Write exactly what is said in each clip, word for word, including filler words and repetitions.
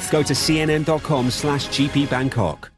Go to cnn.com slash GP Bangkok.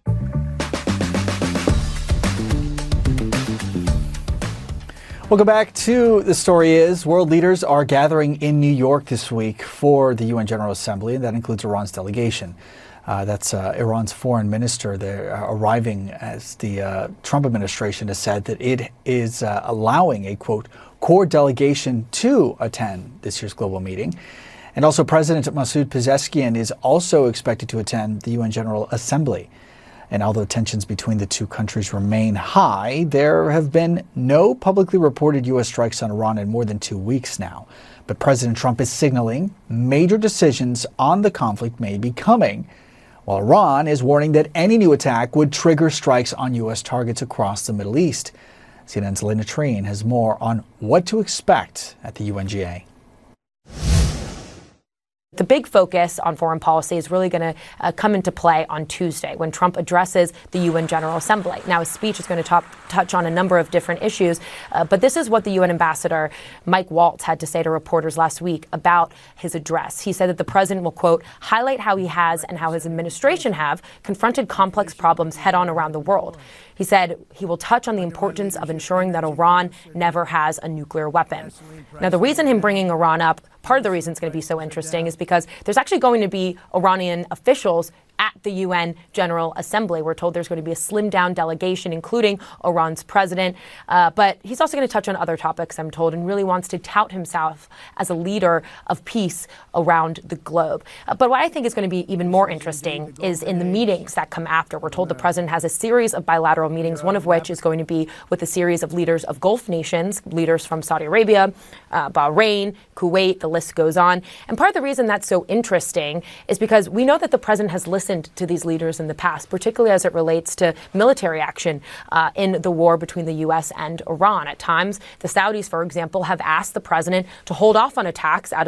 Welcome back to The Story Is. World leaders are gathering in New York this week for the U N General Assembly, and that includes Iran's delegation. Uh, that's uh, Iran's foreign minister. They're uh, arriving as the uh, Trump administration has said that it is uh, allowing a, quote, core delegation to attend this year's global meeting. And also President Masoud Pezeshkian is also expected to attend the U N General Assembly. And although tensions between the two countries remain high, there have been no publicly reported U S strikes on Iran in more than two weeks now. But President Trump is signaling major decisions on the conflict may be coming, while Iran is warning that any new attack would trigger strikes on U S targets across the Middle East. C N N's Elena Trian has more on what to expect at the U N G A. The big focus on foreign policy is really going to uh, come into play on Tuesday when Trump addresses the U N General Assembly. Now, his speech is going to top, touch on a number of different issues, uh, but this is what the U N Ambassador Mike Waltz had to say to reporters last week about his address. He said that the president will, quote, highlight how he has and how his administration have confronted complex problems head on around the world. He said he will touch on the importance of ensuring that Iran never has a nuclear weapon. Now, the reason him bringing Iran up, part of the reason it's going to be so interesting is because there's actually going to be Iranian officials at the U N General Assembly. We're told there's going to be a slimmed down delegation, including Iran's president. Uh, but he's also going to touch on other topics, I'm told, and really wants to tout himself as a leader of peace around the globe. Uh, but what I think is going to be even more interesting is in the meetings that come after. We're told the president has a series of bilateral meetings, one of which is going to be with a series of leaders of Gulf nations, leaders from Saudi Arabia, uh, Bahrain, Kuwait, the list goes on. And part of the reason that's so interesting is because we know that the president has listened to these leaders in the past, particularly as it relates to military action uh, in the war between the U S and Iran. At times, the Saudis, for example, have asked the president to hold off on attacks out of